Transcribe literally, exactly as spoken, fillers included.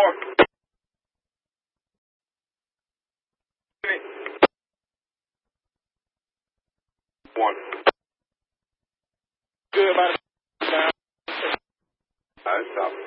North. One. Good about it. All right, stop.